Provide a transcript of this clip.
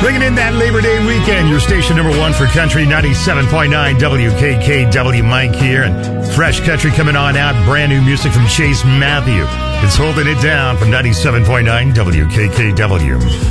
Bringing in that Labor Day weekend, your station number one for country, 97.9 WKKW. Mike here, and fresh country coming on out. Brand new music from Chase Matthew. It's holding it down from 97.9 WKKW.